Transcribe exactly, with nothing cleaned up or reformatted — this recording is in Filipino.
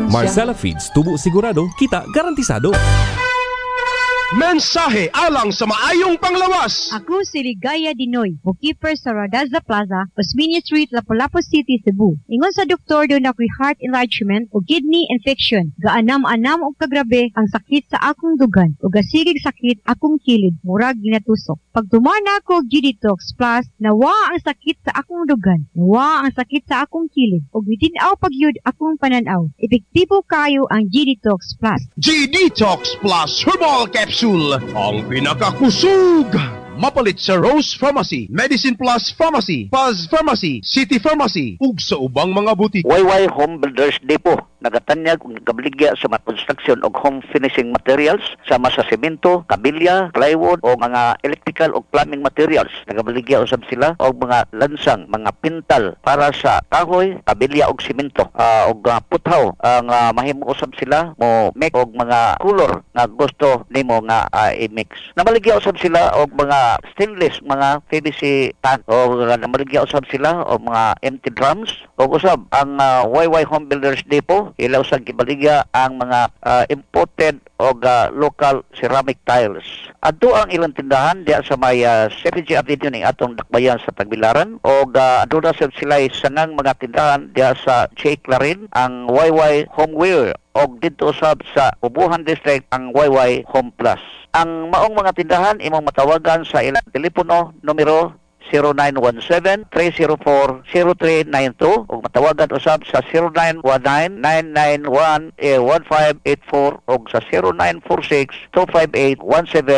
Marcella Feeds, tubo sigurado, kita garantisado. Mensahe alang sa maayong panglawas. Ako si Ligaya Dinoy, bookkeeper sa Radaza Plaza, Osmeña Street, Lapu-Lapu City, Cebu. Ingon sa doktor doon ako'y heart enlargement o kidney infection. Gaanam-anam o kagrabe ang sakit sa akong dugan o gasigig sakit akong kilid, murag ginatusok. Pag tumana ko G-Detox Plus, nawa ang sakit sa akong dugan, nawa ang sakit sa akong kilid o gitinaw pagyud akong pananaw. Epektibo kayo ang G-Detox Plus. G-Detox Plus Herbal Capsule, ang pinakakusog. Mapalit sa Rose Pharmacy, Medicine Plus Pharmacy, Paz Pharmacy, City Pharmacy, ug sa ubang mga butik. Y Y Home Builders Depot, nagatanyag ug nagabligya sa mga construction og home finishing materials, sama sa semento, kabilya, plywood o mga electrical o plumbing materials. Nagabligya usab sila og mga lansang, mga pintal para sa kahoy, kabilya ug semento, uh, og uh, puthaw. Ang uh, mahimo usab sila mo make og mga color nga gusto nimo nga uh, i-mix. Namaligya usab sila og mga stainless, mga P V C tank o namaligya usab sila o mga empty drums o usab ang uh, Y Y Home Builders Depot ila usab gibaligya ang mga uh, imported o uh, local ceramic tiles. Adto ang ilang tindahan diya sa may uh, C P G Avenue ning atong dakbayan sa Tagbilaran o uh, adto na sila sangang mga tindahan diya sa J. Clarin ang Y Y Homeware o dito usab sa Ubuhan District ang Y Y Home Plus. Ang maong mga tindahan imong matawagan sa ilang telepono numero zero nine one seven, three zero four, zero three nine two o matawagan usab sa zero nine one nine, nine nine one, one five eight four o sa zero nine four six, two five eight, one seven